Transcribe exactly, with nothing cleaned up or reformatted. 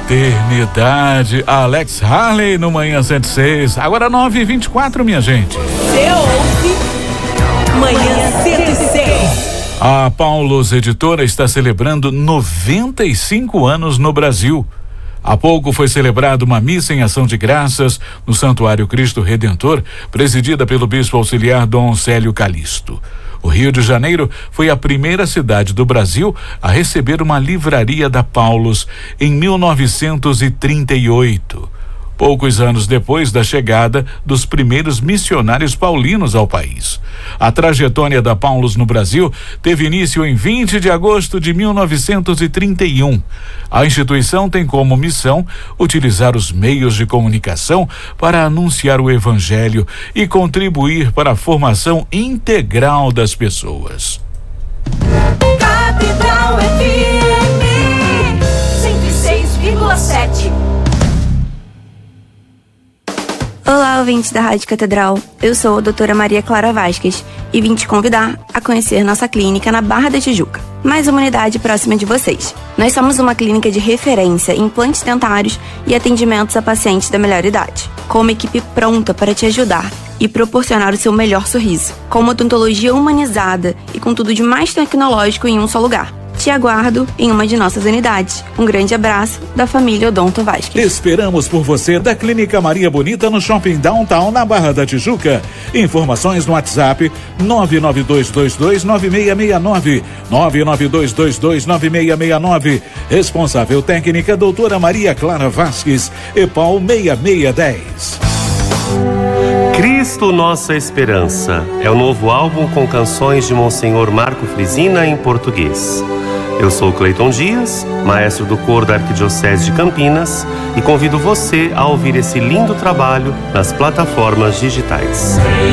eternidade. Alex Harley no Manhã cento e seis. Agora nove e vinte e quatro, minha gente. Você ouve Manhã cento e seis. A Paulus Editora está celebrando noventa e cinco anos no Brasil. Há pouco foi celebrada uma missa em ação de graças no Santuário Cristo Redentor, presidida pelo bispo auxiliar Dom Célio Calixto. O Rio de Janeiro foi a primeira cidade do Brasil a receber uma livraria da Paulus em mil novecentos e trinta e oito. Poucos anos depois da chegada dos primeiros missionários paulinos ao país. A trajetória da Paulus no Brasil teve início em vinte de agosto de mil novecentos e trinta e um. A instituição tem como missão utilizar os meios de comunicação para anunciar o Evangelho e contribuir para a formação integral das pessoas. Capital F M cento e seis vírgula sete. Olá, ouvintes da Rádio Catedral. Eu sou a doutora Maria Clara Vasquez e vim te convidar a conhecer nossa clínica na Barra da Tijuca, mais uma unidade próxima de vocês. Nós somos uma clínica de referência em implantes dentários e atendimentos a pacientes da melhor idade, com uma equipe pronta para te ajudar e proporcionar o seu melhor sorriso, com uma odontologia humanizada e com tudo de mais tecnológico em um só lugar. Te aguardo em uma de nossas unidades. Um grande abraço da família Odonto Vasquez. Esperamos por você da Clínica Maria Bonita no Shopping Downtown, na Barra da Tijuca. Informações no WhatsApp nove nove dois dois dois nove seis seis nove, nove nove dois dois dois nove seis seis nove. Responsável técnica doutora Maria Clara Vasquez, EPAL seis seis um zero. Cristo Nossa Esperança é o novo álbum com canções de Monsenhor Marco Frisina em português. Eu sou Cleiton Dias, maestro do coro da Arquidiocese de Campinas, e convido você a ouvir esse lindo trabalho nas plataformas digitais.